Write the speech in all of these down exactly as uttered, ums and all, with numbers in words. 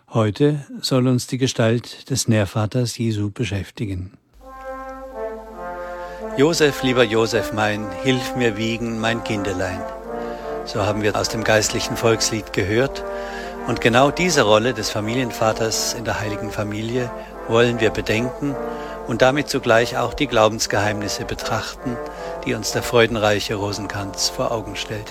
Heute soll uns die Gestalt des Nährvaters Jesu beschäftigen. Josef, lieber Josef mein, hilf mir wiegen, mein Kindelein. So haben wir aus dem geistlichen Volkslied gehört. Und genau diese Rolle des Familienvaters in der heiligen Familie wollen wir bedenken und damit zugleich auch die Glaubensgeheimnisse betrachten, die uns der freudenreiche Rosenkranz vor Augen stellt.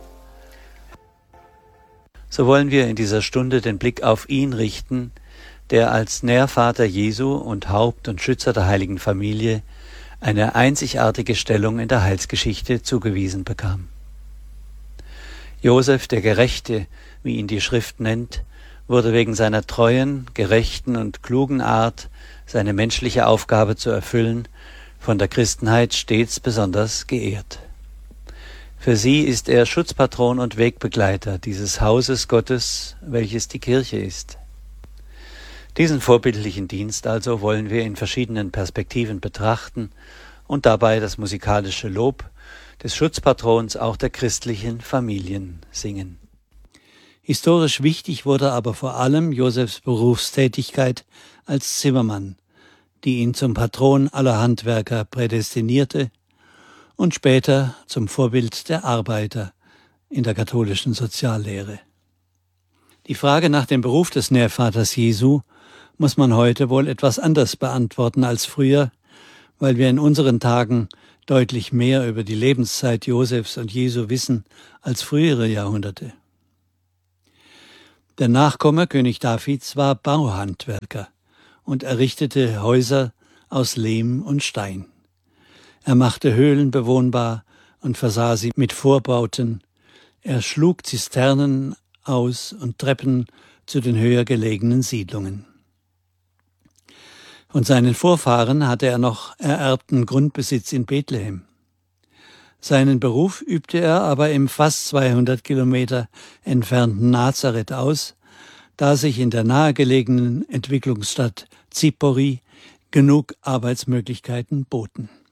So wollen wir in dieser Stunde den Blick auf ihn richten, der als Nährvater Jesu und Haupt und Schützer der heiligen Familie eine einzigartige Stellung in der Heilsgeschichte zugewiesen bekam. Josef, der Gerechte, wie ihn die Schrift nennt, wurde wegen seiner treuen, gerechten und klugen Art, seine menschliche Aufgabe zu erfüllen, von der Christenheit stets besonders geehrt. Für sie ist er Schutzpatron und Wegbegleiter dieses Hauses Gottes, welches die Kirche ist. Diesen vorbildlichen Dienst also wollen wir in verschiedenen Perspektiven betrachten und dabei das musikalische Lob des Schutzpatrons auch der christlichen Familien singen. Historisch wichtig wurde aber vor allem Josefs Berufstätigkeit als Zimmermann, die ihn zum Patron aller Handwerker prädestinierte und später zum Vorbild der Arbeiter in der katholischen Soziallehre. Die Frage nach dem Beruf des Nährvaters Jesu muss man heute wohl etwas anders beantworten als früher, weil wir in unseren Tagen deutlich mehr über die Lebenszeit Josefs und Jesu wissen als frühere Jahrhunderte. Der Nachkomme König Davids war Bauhandwerker und errichtete Häuser aus Lehm und Stein. Er machte Höhlen bewohnbar und versah sie mit Vorbauten. Er schlug Zisternen aus und Treppen zu den höher gelegenen Siedlungen. Von seinen Vorfahren hatte er noch ererbten Grundbesitz in Bethlehem. Seinen Beruf übte er aber im fast zweihundert Kilometer entfernten Nazareth aus, da sich in der nahegelegenen Entwicklungsstadt Zipori genug Arbeitsmöglichkeiten boten.